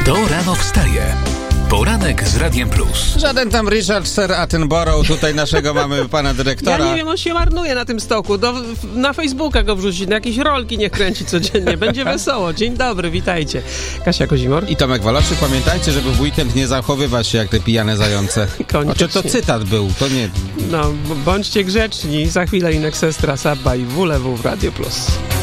Kto rano wstaje? Poranek z Radiem Plus. Żaden tam Richard Sir Attenborough, tutaj naszego mamy pana dyrektora. Ja nie wiem, on się marnuje na tym stoku. Na Facebooka go wrzuci, na jakieś rolki niech kręci codziennie. Będzie wesoło. Dzień dobry, witajcie. Kasia Kozimor. I Tomek Waloszczyk. Pamiętajcie, żeby w weekend nie zachowywać się jak te pijane zające. Koniecznie. Czy to cytat był? To nie... No, bądźcie grzeczni. Za chwilę Inek Sestra, Sabba i WLW w Radio Plus.